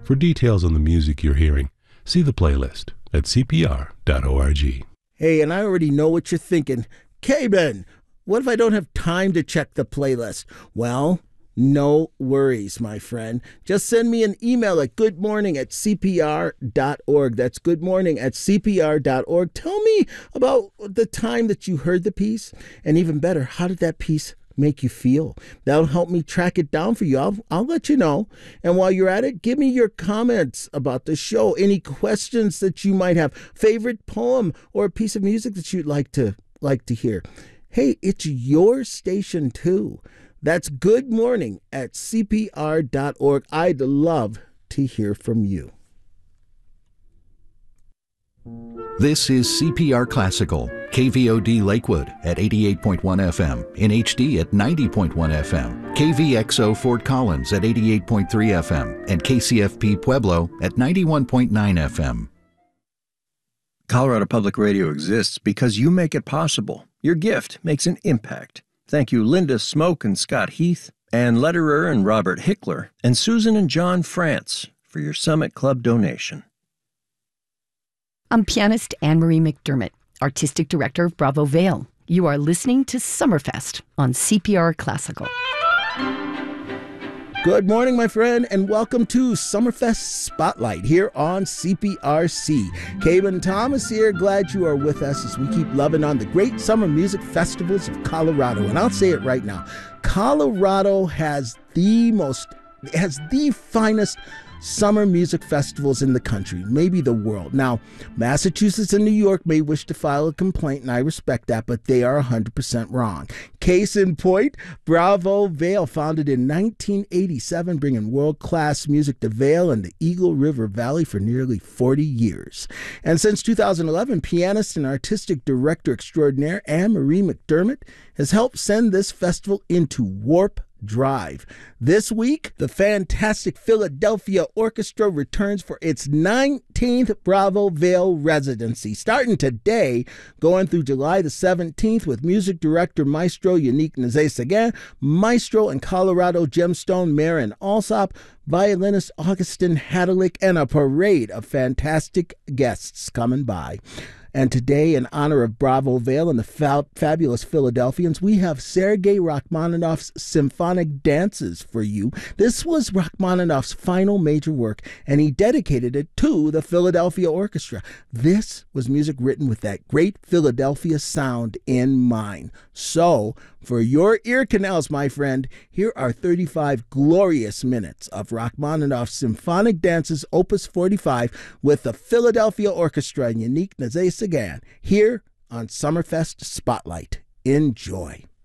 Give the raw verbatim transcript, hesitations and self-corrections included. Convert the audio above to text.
For details on the music you're hearing, see the playlist at c p r dot org. Hey, and I already know what you're thinking. K-Ben, what if I don't have time to check the playlist? Well, no worries, my friend. Just send me an email at goodmorning at c p r dot org. That's goodmorning at c p r dot org. Tell me about the time that you heard the piece, and even better, how did that piece make you feel? That'll help me track it down for you. I'll, I'll let you know. And while you're at it, give me your comments about the show, any questions that you might have, favorite poem or a piece of music that you'd like to like to hear. Hey, it's your station too. That's Good Morning at c p r dot org. I'd love to hear from you. This is C P R Classical, K V O D Lakewood at eighty-eight point one F M, in H D at ninety point one F M, K V X O Fort Collins at eighty-eight point three F M, and K C F P Pueblo at ninety-one point nine F M. Colorado Public Radio exists because you make it possible. Your gift makes an impact. Thank you, Linda Smoke and Scott Heath, Ann Lederer and Robert Hickler, and Susan and John France for your Summit Club donation. I'm pianist Anne-Marie McDermott, Artistic Director of Bravo Vale. You are listening to Summerfest on C P R Classical. Good morning, my friend, and welcome to Summerfest Spotlight here on C P R C. K-Ben Thomas here. Glad you are with us as we keep loving on the great summer music festivals of Colorado. And I'll say it right now, Colorado has the most, has the finest summer music festivals in the country, maybe the world. Now, Massachusetts and New York may wish to file a complaint, and I respect that, but they are one hundred percent wrong. Case in point, Bravo Vale, founded in nineteen eighty-seven, bringing world-class music to Vale and the Eagle River Valley for nearly forty years. And since two thousand eleven, pianist and artistic director extraordinaire Anne-Marie McDermott has helped send this festival into warp drive. This week, the fantastic Philadelphia Orchestra returns for its nineteenth Bravo Vale residency, starting today, going through July the seventeenth with music director Maestro Yannick Nézet-Séguin, Maestro and Colorado gemstone Maren Alsop, violinist Augustin Hadalick, and a parade of fantastic guests coming by. And today, in honor of Bravo Vale and the fa- fabulous Philadelphians, we have Sergei Rachmaninoff's Symphonic Dances for you. This was Rachmaninoff's final major work, and he dedicated it to the Philadelphia Orchestra. This was music written with that great Philadelphia sound in mind. So, for your ear canals, my friend, here are thirty-five glorious minutes of Rachmaninoff's Symphonic Dances, Opus forty-five, with the Philadelphia Orchestra and Yannick Nézet-Séguin, here on Summerfest Spotlight. Enjoy.